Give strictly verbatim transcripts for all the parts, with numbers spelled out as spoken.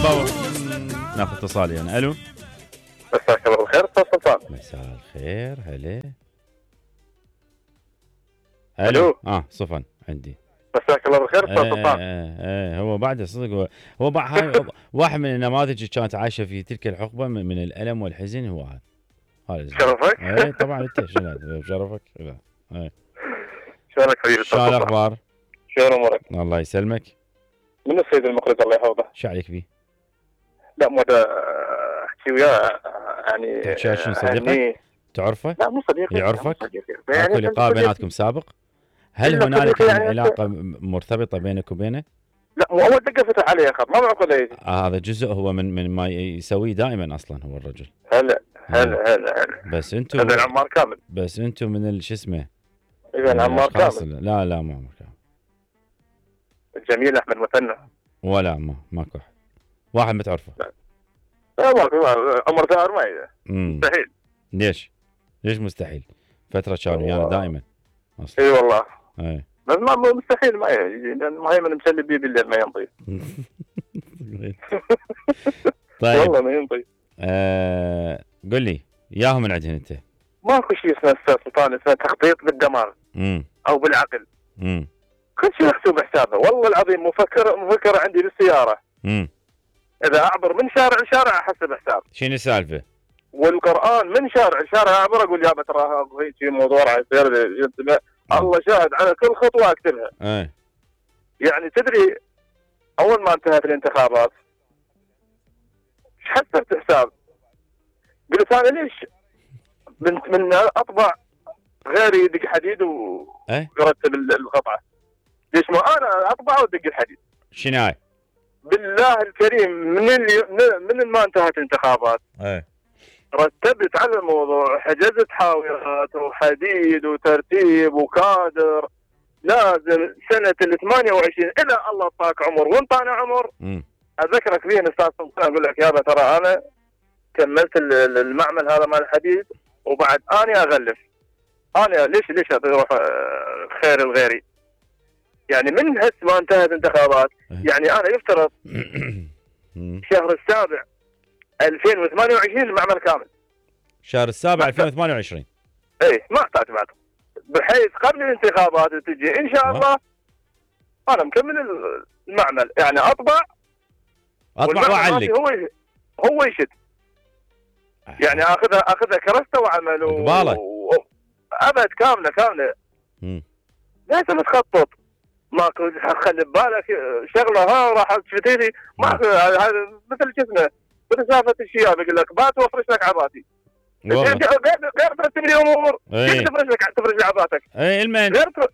بابا. ناخذ اتصال يعني. الو مساك الله بالخير استاذ سلطان. مساء الخير. هلا. الو. اه صفن عندي. مساك الله بالخير استاذ سلطان. ايه ايه هو بعد صدق هو, هو بعد هاي واحد من النماذج اللي كانت عايشه في تلك الحقبه من, من الالم والحزن هو هذا. هذا شرفك؟ ايه طبعا انت شنو شرفك؟ لا ايه شلونك حبيبي؟ شو الاخبار؟ شلون امورك؟ الله يسلمك. من السيد المقرض الله يحفظه. شو عليك بيه؟ لا مو احكي وياه يعني. تحكي شنو صديقك؟ تعرفه؟ لا مو صديقي. يعرفك؟ يعني اكو لقاء بيناتكم سابق؟ هل هنالك يعني علاقه مرتبطه بينك وبينه؟ لا مو اول دقه فتح عليه خط ما معقول يجي. آه هذا جزء هو من من ما يسويه دائما اصلا هو الرجل. هلا هلا هلا هلا. بس انتم هذا العمار كامل. بس انتم من شو اسمه؟ اذا العمار كامل. لا لا مو عمار كامل. الجميل احمد مثنى. ولا ما ماكو واحد ما تعرفه. لا لا ماكو عمر ثائر ما يجي. مستحيل. ليش؟ ليش مستحيل؟ فتره كانوا ويانا دائما. اي أيوة والله. اي بس ما مستحيل ما يجي لان مهيمن مسلي بيه بالليل ما ينطي. طيب والله ما ينطي. آه قل لي ياهم من عندهن انت. ماكو شيء اسمه استاذ سلطان اسمه تخطيط بالدماغ امم او بالعقل. امم كل شيء محسوب حسابه والله العظيم. مفكر مفكر عندي بالسياره. امم اذا اعبر من شارع لشارع احسب حساب. شنو السالفه؟ والقران من شارع لشارع اعبر اقول يا ترى هيك موضوع راح يصير الله شاهد على كل خطوه اكتبها. اي يعني تدري اول ما انتهت الانتخابات ايش حسبت حساب؟ قلت انا ليش من من اطبع غيري يدق حديد ويرتب القطعه؟ ليش ما انا اطبع وادق الحديد؟ شنو هاي؟ بالله الكريم من اللي من ما انتهت الانتخابات اي رتبت على الموضوع، حجزت حاويات وحديد وترتيب وكادر. لازم سنه ال ثمانية وعشرين اذا الله اعطاك عمر وانطانا عمر. م. اذكرك فيه استاذ سلطان اقول لك يابا ترى انا كملت المعمل هذا مال الحديد وبعد اني اغلف. انا ليش ليش اروح خير الغيري؟ يعني من هسه ما انتهت انتخابات يعني انا يفترض شهر السابع ألفين وثمانية وعشرين المعمل كامل. شهر السابع ألفين وثمانية وعشرين. ايه ما احتاج بعد بحيث قبل الانتخابات تجي ان شاء الله انا مكمل المعمل يعني اطبع اطبع واعلق. هو هو يشد يعني اخذها اخذها كرسته وعمل و... ابد كامله كامله. امم لازم تخطط. ماكو خلي ببالك شغله ها راح تفتيلي ماكو هذا مثل جسمه مثل سالفه الشياب يقول لك بات وافرش لك عباتي. غير غير ترتب لي امور كيف تفرش لك تفرش لي عباتك؟ اي المهم غير تر...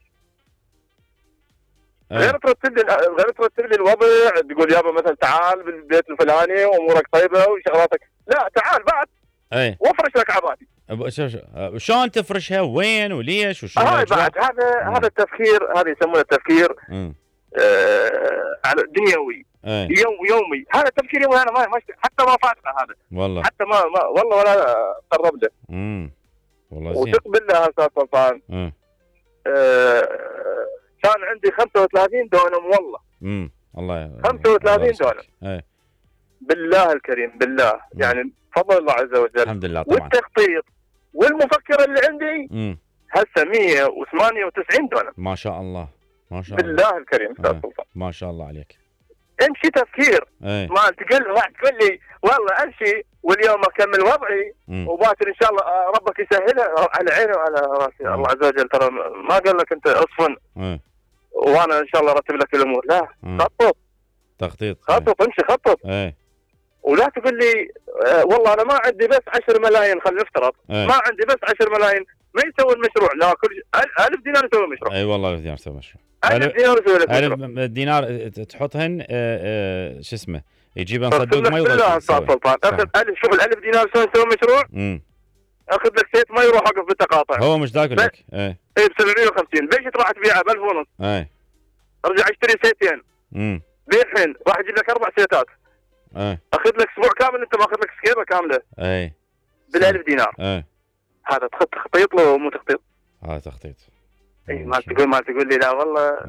غير ترتب لي غير ترتب لي الوضع تقول يابا مثلا تعال بالبيت الفلاني وامورك طيبه وشغلاتك. لا تعال بعد اي وافرش لك عباتي. شلون تفرشها وين وليش وشو هاي بعد هذا هذا التفكير هذا يسمونه التفكير آه على دنيوي يوم يومي. هذا التفكير يومي انا ما حتى ما فاتنا هذا والله حتى ما, ما والله ولا قرب له. امم والله زين. وثق بالله استاذ سلطان امم آه كان عندي خمسة وثلاثين دونم والله. امم الله خمسة وثلاثين دونم. اي بالله الكريم بالله مم. يعني بفضل الله عز وجل الحمد لله طبعا. والتخطيط والمفكره اللي عندي امم هسه مية وثمانية وتسعين دونم. ما شاء الله ما شاء الله بالله الكريم استاذ سلطان. ما شاء الله عليك. امشي تفكير. ايه. ما تقول راح تقول لي والله امشي واليوم اكمل وضعي وباكر ان شاء الله ربك يسهلها على عيني وعلى راسي. الله عز وجل ترى ما قال لك انت اصفن ايه. وانا ان شاء الله ارتب لك الامور. لا خطط تخطيط خطط امشي خطط. ايه. ولا تقول لي آه والله انا ما عندي بس عشر ملايين خلينا نفترض ايه. ما عندي بس عشر ملايين ما يسوي المشروع. لا كل ألف دينار يسوي المشروع. اي أيوة والله ألف دينار يسوي مشروع. ألف دينار يسوي المشروع. ألف دينار تحطهن آه آه شو اسمه يجيبن صندوق ما يضل. لا استاذ سلطان اخذ ألف شوف الألف دينار شلون يسوي مشروع. امم اخذ لك زيت ما يروح اقف بالتقاطع. هو مش ذاك لك. ايه اي ب سبعمية وخمسين ليش تروح تبيعها ب ألف ونص؟ اي ارجع اشتري زيتين. امم بيعهن راح اجيب لك اربع زيتات. اي اخذ لك اسبوع كامل انت ماخذ لك سكيبه كامله. اي بالألف دينار. اي هذا تخطيط له مو تخطيط. هذا تخطيط. اي ما تقول ما تقول لي لا والله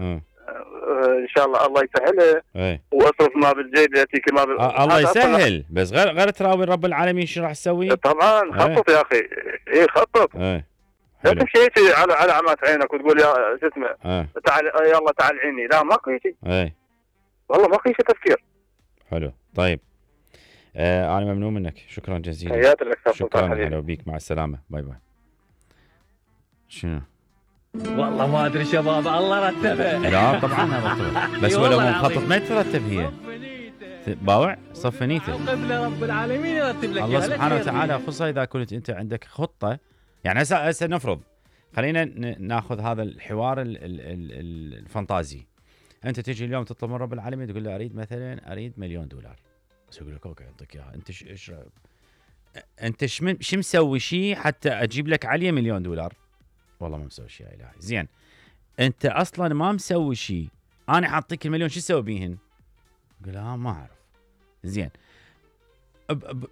ان شاء الله الله يسهلها اي واصرف ما بالجيب ياتيك ما بال... آه الله يسهل، بس غير غير تراوي رب العالمين شو راح تسوي؟ طبعا خطط يا اخي، اي خطط. اي لا تمشي هيك على على عمات عينك وتقول يا شو اسمه اه تعال يلا تعال عيني، لا ماكو هيك اي والله ماكو هيك تفكير. حلو. طيب آه انا ممنون منك، شكرا جزيلا. حياتي لك شكرا، هلا بيك، مع السلامه، باي باي. شنو؟ والله ما ادري شباب، الله رتبها. لا طبعا رتبها، بس هو لو مو مخطط ما يترتب هي. باوع صف نيته. وقبل رب العالمين يرتب لك الله سبحانه وتعالى، خصوصا اذا كنت انت عندك خطه. يعني هسه هسه نفرض، خلينا ناخذ هذا الحوار ال ال ال الفانتازي. انت تجي اليوم تطلب من رب العالمين تقول له اريد مثلا اريد مليون دولار، بس يقول لك اوكي اعطيك اياها. انت ايش انت شو شو مسوي شيء حتى اجيب لك عليه مليون دولار؟ والله ما مسوي شيء يا الهي. زين انت اصلا ما مسوي شيء، انا حاعطيك المليون شو تسوي بيهن؟ يقول اه ما اعرف. زين أب أب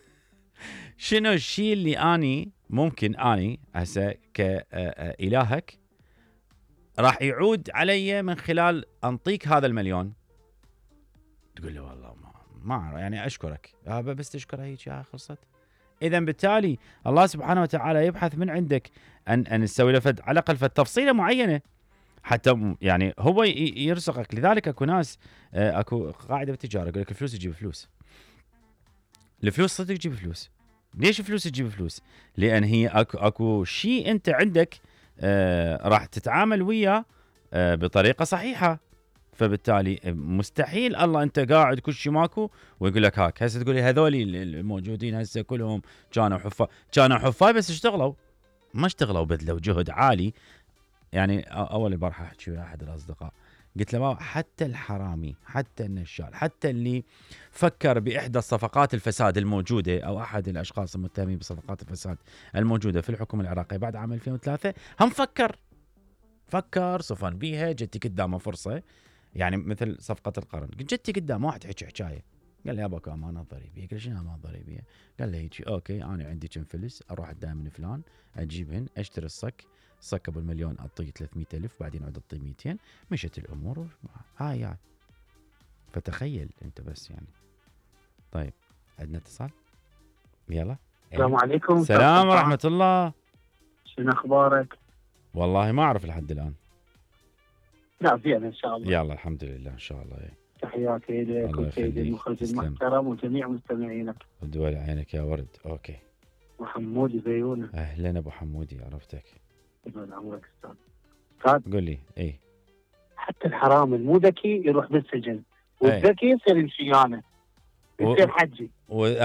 شنو الشيء اللي اني ممكن اني هسه كالهك راح يعود علي من خلال انطيك هذا المليون؟ تقول له والله ما ما اعرف، يعني اشكرك آه بس تشكره هيك يا خلصت. اذا بالتالي الله سبحانه وتعالى يبحث من عندك ان ان تسوي له فد على الاقل فد تفصيله معينه حتى يعني هو يرزقك. لذلك اكو ناس اكو قاعده بالتجاره يقول لك الفلوس تجيب فلوس. الفلوس صدق تجيب فلوس. ليش فلوس تجيب فلوس؟ لان هي اكو اكو شيء انت عندك آه راح تتعامل وياه آه بطريقه صحيحه، فبالتالي مستحيل الله انت قاعد كل شيء ماكو ويقول لك هاك. هسه تقول لي هذول الموجودين هسه كلهم كانوا حفاظ، كانوا حفاظ بس اشتغلوا ما اشتغلوا، بذلوا جهد عالي. يعني اول البارحه احكي ويا احد الاصدقاء قلت له حتى الحرامي، حتى النشال، حتى اللي فكر باحدى الصفقات الفساد الموجوده او احد الاشخاص المتهمين بصفقات الفساد الموجوده في الحكومه العراقيه بعد عام ألفين وثلاثة، هم فكر فكر صفن بيها. جتي قدامه فرصه، يعني مثل صفقه القرن، جتي قدامه واحد حكي حكايه قال لي اباكو امانه ضريبيه. قال شنو امانه ضريبيه؟ قال لي هيك اوكي انا عندي كم فلس اروح اداها من فلان اجيبهن اشتري الصك، صك ابو المليون اعطيه ثلاثمية ألف بعدين اعود اعطيه مئتين، مشت الامور هاي يعني. فتخيل انت بس يعني. طيب عندنا اتصال، يلا. السلام عليكم. السلام ورحمه الله. شنو اخبارك؟ والله ما اعرف لحد الان. لا زين ان شاء الله. يلا الحمد لله ان شاء الله. تحياتي لك وسيد المخرج المحترم وجميع مستمعينك. ودول عينك يا ورد. اوكي. وحمودي زيونه. اهلا ابو حمودي، عرفتك. يطول عمرك استاذ. استاذ قول لي. اي حتى الحرام المو ذكي يروح بالسجن، والذكي يصير يمشيانه يصير حجي و...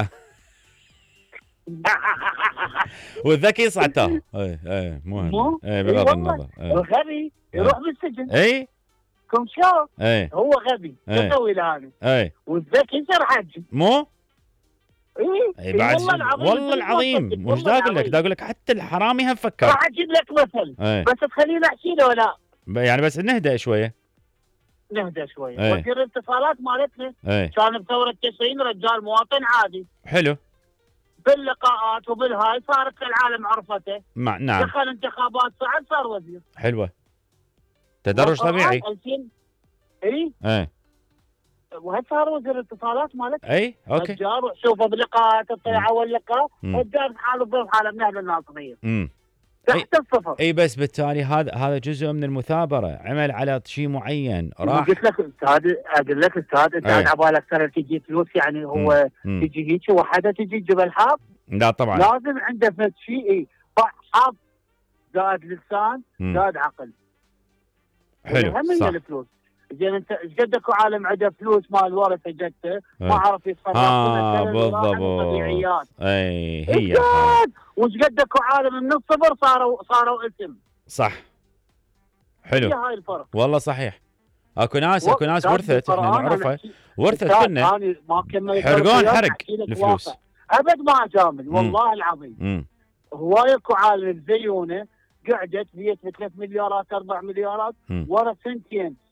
والذكي يصعد تاه. اي اي مو اي بغض النظر. الغبي يروح بالسجن. اي كم شاف اي هو غبي يسوي له اي والذكي يصير حجي. مو اي بعد والله العظيم والله العظيم مش دا اقول لك دا اقول لك حتى الحرامي هم فكر. راح اجيب لك مثل ايه. بس تخليني احكي له ولا يعني بس نهدى شويه نهدى شويه. ايه. وزير الاتصالات مالتنا ايه. كان بثوره تسعين رجال مواطن عادي. حلو. باللقاءات وبالهاي صارت العالم عرفته. مع نعم. دخل انتخابات صعد صار وزير. حلوه. تدرج طبيعي. ألفين اي ايه. وهل صار وزير الاتصالات مالتنا. اي اوكي. رجال وشوفه بلقاءات اطلع اول لقاء رجال حاله بظل حاله من اهل الناصريه. امم تحت الصفر. اي بس بالتالي هذا هذا جزء من المثابره، عمل على شيء معين راح. قلت لك استاذ اقول لك استاذ انت على بالك ترى تجي فلوس يعني هو مم. تجي هيك وحده تجي جبل حاف. لا طبعا لازم عنده فد شيء حظ زاد لسان زاد عقل. حلو صح. الفلوس زين انت ايش قد اكو عالم عنده فلوس مال ورثه جدته ما عرف يتصرف. اه بالضبط. اي هي وش قد اكو عالم من الصفر صاروا صاروا اسم. صح. حلو. هي هاي الفرق. والله صحيح. اكو ناس اكو ناس ورثت احنا نعرفها ورثت كنا حرقون حرق الفلوس. ابد ما اجامل والله العظيم. هواي اكو عالم زيونه قعدت بيت ثلاث مليارات اربع مليارات ورا سنتين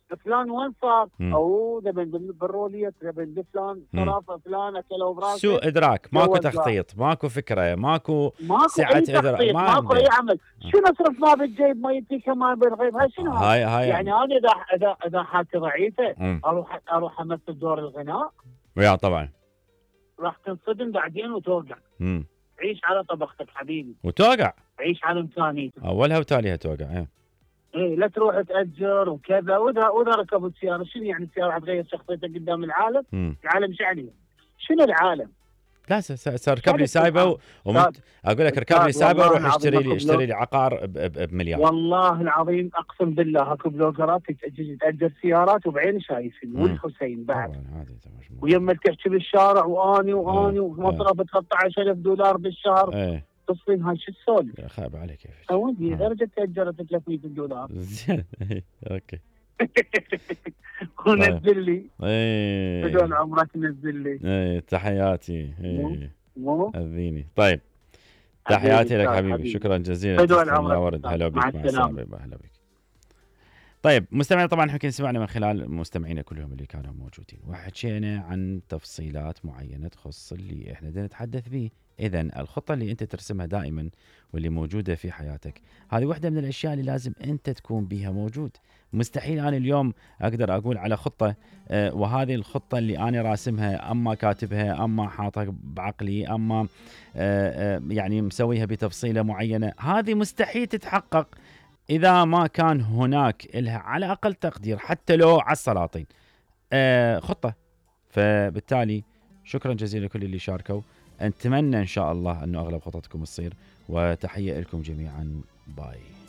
فلان وين صار؟ مم. او ذبن بالروليه ذبن فلان صرف فلان اكلوا براسه. سوء ادراك، ماكو جوا تخطيط، ماكو فكره، ماكو ماكو سعه اي ادراك، تخطيط، ما ماكو عنده. اي عمل. شنو اصرف ما بالجيب ما يديك ما بالغيب؟ هاي شنو؟ هاي هاي يعني انا اذا اذا اذا حالتي ضعيفه مم. اروح اروح امثل دور الغناء، يا طبعا. راح تنصدم بعدين وتوقع. امم عيش على طبختك حبيبي، وتوقع عيش على امكانيتك. اولها وتاليها توقع. ايه ايه لا تروح تاجر وكذا، واذا واذا ركبوا السياره شنو يعني السياره حتغير شخصيتك قدام العالم؟ مم. العالم شو يعني؟ شنو العالم؟ لا س- س- س- اركب لي سايبه و- ومت... اقول لك اركب لي أستاذ، سايبه والله وروح العظيم اشتري لي أكو اشتري بلوك. لي عقار ب- ب- بمليار. والله العظيم اقسم بالله اكو بلوجرات تجي تاجر سيارات وبعين شايفين، مم. والحسين بعد. طبعا هذه طبعاً مش مو- ويما تحكي بالشارع واني واني آه، ومصرف ثلاثة عشر ألف دولار بالشهر. ايه تصفين هاي شو السولف؟ يا خايب عليك كيف. سوي آه. درجه تاجرت ثلاثمية دولار زين. اوكي. ونزل لي ايه بدون عمرك نزل لي. ايه تحياتي. ايه مو اذيني. طيب تحياتي لك أستاذ حبيبي، حبيبي. شكرا جزيلا. بدون تسلم يا عمرك ورد. أستاذ. هلا بك. مع مع السلامة. السلامه. هلا بك. طيب مستمعين، طبعا احنا كنا سمعنا من خلال مستمعينا كلهم اللي كانوا موجودين، وحكينا عن تفصيلات معينه تخص اللي احنا بدنا نتحدث به. اذا الخطه اللي انت ترسمها دائما واللي موجوده في حياتك، هذه واحده من الاشياء اللي لازم انت تكون بها موجود. مستحيل انا اليوم اقدر اقول على خطه آه وهذه الخطه اللي انا راسمها اما كاتبها اما حاطها بعقلي اما آه آه يعني مسويها بتفصيله معينه، هذه مستحيل تتحقق إذا ما كان هناك إلها على أقل تقدير حتى لو على السلاطين آه خطة. فبالتالي شكرا جزيلا لكل اللي شاركوا، نتمنى إن شاء الله أنه أغلب خططكم تصير، وتحية لكم جميعا. باي.